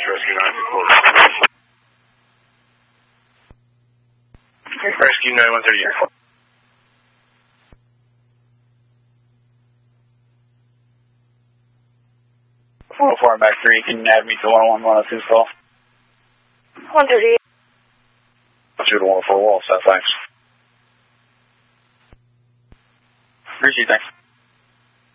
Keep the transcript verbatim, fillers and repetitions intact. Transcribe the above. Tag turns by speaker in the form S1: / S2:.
S1: Rescue nine one. Rescue nine one thirty.
S2: one oh four back three, can you nav me to one oh one one oh two's call?
S3: one thirty-eight.
S2: two to one oh four wall, south thanks. Appreciate it, thanks.